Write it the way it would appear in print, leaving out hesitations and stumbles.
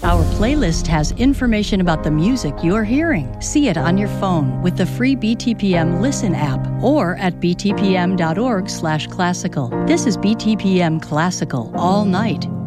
Our playlist has information about the music you're hearing. See it on your phone with the free BTPM Listen app or at btpm.org/classical. This is BTPM Classical all night.